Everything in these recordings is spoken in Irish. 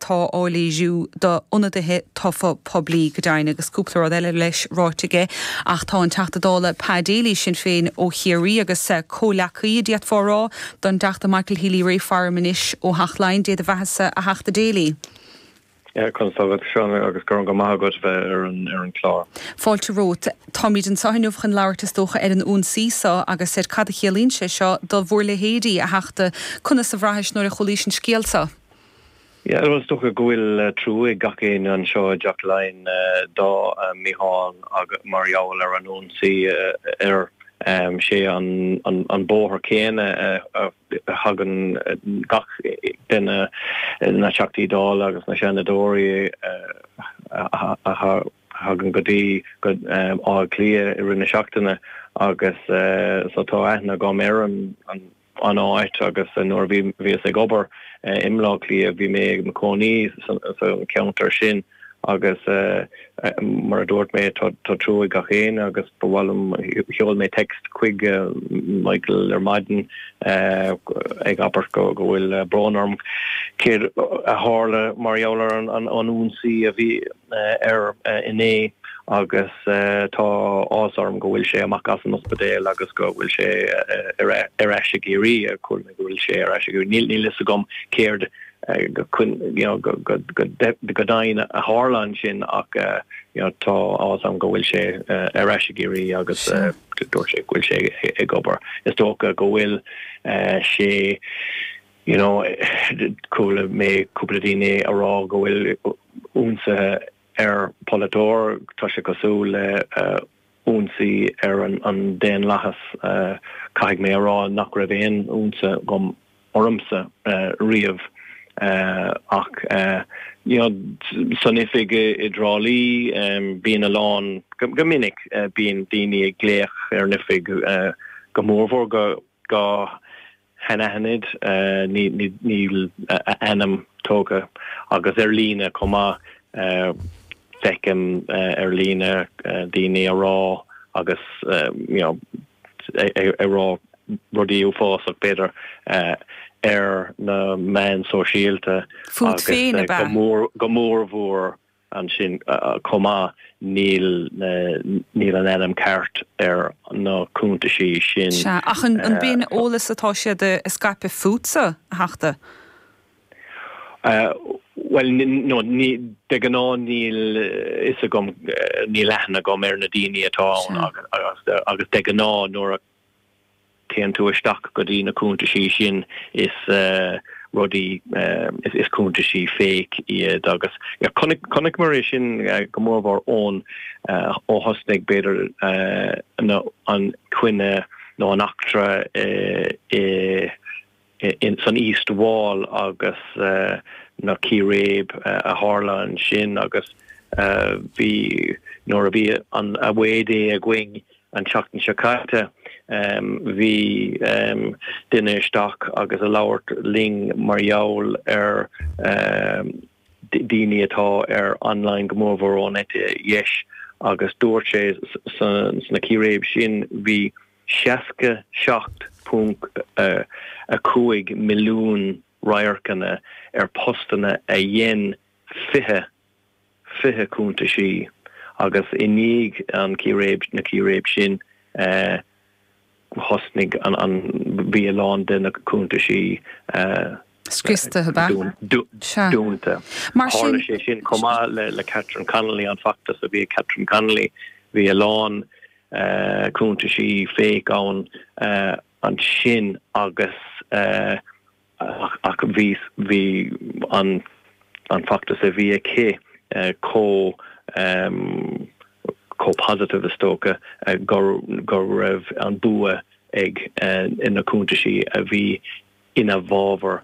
tá álaíú do ionadaithe tofa poblí go daine agus cúpla eile leis ráiteige ach tá an teachtadála padéalaí sin féin ó chiaí agus cólachaí diaat fórrá don deachta Michael Healy Ray Farmanis ó Hachlein déad a bheitsa a heachta déalaí. Constabhat sean agus go mágad bheith ar an chlár. Fáilte rót, táid an sahinúh chun leirtas dócha ar an ún sísa agus sé cad a chéalín sé seo do bhór le héadí a heachta chuna sa bhráis nuair a cholísin scéalsa. Ja, was toch a goil true gacéin an seo Jack Line dá Mihan ag Mariaul ar an ún sí sé an bóthar céine hagan gach den na seachtaí dála agus na senadóí hagan godí á clia i rinne seachtainna agus satá aithna gom an áit agus nuair bhí sé gobar imlá clia bhí mé macóní counter sin agus mar a dúirt mé tá trúig gachéin agus bhhailm heol mé text chuig Michael ar maidin ag apart go bhfuil bránarm céir a hála Mariaula an únsaí a bhí ar iné agus tá ásarm go bhfuil sé amach as an ospedéil agus go bhfuil sé ar eise géirí a chuil go bhfuil sé ar eise géirí níl is a gom céird go dain a Harlan sin ach tá ásam go bhfuil sé ar eise géirí agus dúir sé bhfuil sé ag gobar. Is tócha go bhfuil sé cúla mé cúpla daoine ará go bhfuil únsa ar poladór tá sé cosú le únsaí ar an déan lachas caiig mé ará nach raibh éon únsa gom ormsa riamh ach sonifig I drálí bíon a lán go minic bíon daoine ag gléach ar nifig go mórmhór go henahanid níl anam tóga agus ar lína comá fecim ar lína daoine ará agus ará rudí ó fás ach beidir ar na man sosiálta agus go mórmhór an sin comá níl an adam ceart ar na cúntaisí sin. Ach an bíon ólas atá siad a scape futsa a heachta? Well, no, de gná níl is a gom níl lethna gom ar na daoine atá agus de gná nuair a céan tú isteach go dtí na cúntaisí sin is rudí is cúntaisí féic iad agus connic mar sin go mórmhór ón ó hosnig beidir an cuine nó an actra in san East Wall agus na Kirabe a Harlan sin agus bhí nóair a bhí an a bhéidé a going an teachtain seachta hí duine isteach agus a labhairt ling Mariaul ar daoine atá ar online go mórmhór ón dheis agus dúirt sé sna Kirabe sin bhí 67.5 milliún raircanna ar postanna a dhéan fiche cúntaisí agus iníg an na Kirabe sin hosnig an bhí lán den na cúntaisí Skrista dúnta. Hála sé sin comá le Catherine Connolly an factas a bhí Catherine Connolly bhí lán cúntaisí féic an sin agus ach bhí an factas a bhí ché co-positive stoka go raibh an bua ag in na cúntaisí a bhí ina bhábhar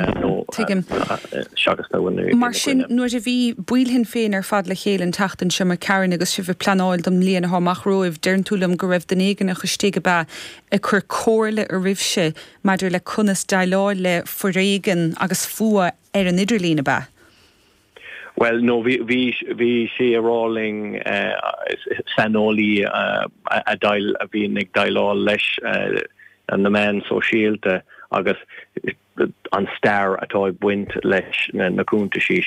mar sin nuair a bhí builhin féin ar fad le chélann tachtain sem mar ceann agus si bh planáil dom líana háach roimh dearntúlam go raibh den éigen a chustíige ba a chur cóirle a ribhse maidir le cunas dailáil le forréigen agus fua ar an idirlína ba. Well, no, vi sé a rolling sanoli a dail a vi nig dailá leis an na man sosiálta agus an star atá buint leis na cúntaisí